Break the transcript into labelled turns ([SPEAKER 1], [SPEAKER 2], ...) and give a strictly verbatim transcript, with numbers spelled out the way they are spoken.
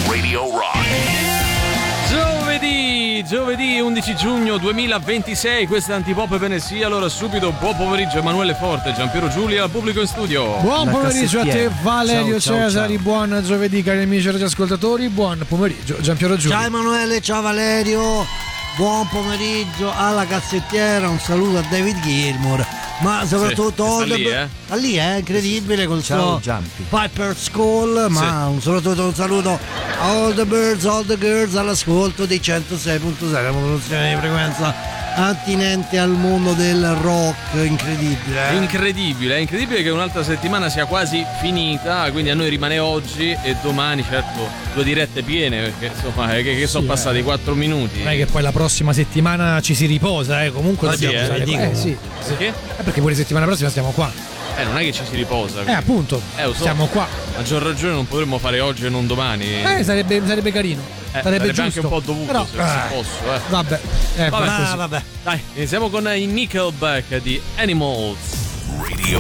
[SPEAKER 1] Radio Rock.
[SPEAKER 2] Giovedì, giovedì undici giugno duemilaventisei, questa è Antipop e Venesia. Allora subito buon pomeriggio Emanuele Forte, Giampiero Giulia, al pubblico in studio.
[SPEAKER 3] Buon
[SPEAKER 4] La
[SPEAKER 3] pomeriggio a te
[SPEAKER 4] cassettiera.
[SPEAKER 3] Valerio
[SPEAKER 4] Ciao, ciao,
[SPEAKER 3] Cesari,
[SPEAKER 4] ciao.
[SPEAKER 3] buon giovedì cari amici radioascoltatori, buon pomeriggio Giampiero Giulia.
[SPEAKER 4] Ciao Emanuele, ciao Valerio, buon pomeriggio alla cassettiera, un saluto a David Gilmour, ma soprattutto
[SPEAKER 2] Sì, sta
[SPEAKER 4] all the
[SPEAKER 2] lì,
[SPEAKER 4] bir-
[SPEAKER 2] eh?
[SPEAKER 4] sta lì, è incredibile col
[SPEAKER 5] Ciao,
[SPEAKER 4] suo
[SPEAKER 5] Giampi.
[SPEAKER 4] Piper's Call, ma un, soprattutto un saluto a all the birds, all the girls all'ascolto dei centosei virgola sei, la produzione di frequenza attinente al mondo del rock, incredibile.
[SPEAKER 2] È
[SPEAKER 4] eh?
[SPEAKER 2] incredibile, è incredibile che un'altra settimana sia quasi finita, quindi a noi rimane oggi e domani, certo, due dirette piene, perché insomma, che, che sono
[SPEAKER 3] Sì,
[SPEAKER 2] passati
[SPEAKER 3] eh.
[SPEAKER 2] quattro minuti.
[SPEAKER 3] Non è che poi la prossima settimana ci si riposa, eh, comunque
[SPEAKER 2] Ah, sì,
[SPEAKER 3] dobbiamo
[SPEAKER 2] eh?
[SPEAKER 3] stare qua.
[SPEAKER 4] Dico.
[SPEAKER 3] Eh sì,
[SPEAKER 2] Perché?
[SPEAKER 3] eh, perché pure settimana prossima stiamo qua.
[SPEAKER 2] Eh, non è che ci si riposa.
[SPEAKER 3] Eh
[SPEAKER 2] quindi.
[SPEAKER 3] appunto,
[SPEAKER 2] Eh, lo so.
[SPEAKER 3] siamo qua.
[SPEAKER 2] A maggior ragione non potremmo fare oggi e non domani.
[SPEAKER 3] Eh, sarebbe, sarebbe carino.
[SPEAKER 2] Eh,
[SPEAKER 3] sarebbe,
[SPEAKER 2] sarebbe
[SPEAKER 3] giusto.
[SPEAKER 2] anche un po' dovuto,
[SPEAKER 3] Però,
[SPEAKER 2] se, se
[SPEAKER 3] ah,
[SPEAKER 2] posso, eh.
[SPEAKER 3] Vabbè, eh,
[SPEAKER 2] Vabbè,
[SPEAKER 3] va così.
[SPEAKER 4] Ah, vabbè.
[SPEAKER 2] Dai, iniziamo con i Nickelback di Animals.
[SPEAKER 1] Radio